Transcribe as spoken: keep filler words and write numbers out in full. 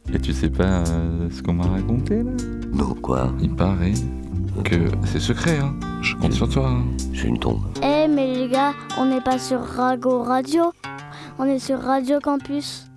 Et tu sais pas euh, ce qu'on m'a raconté là? Non, quoi? Il paraît que c'est secret, hein. Je compte sur toi. Hein. C'est une tombe. Eh mais les gars, on n'est pas sur Rago Radio, on est sur Radio Campus.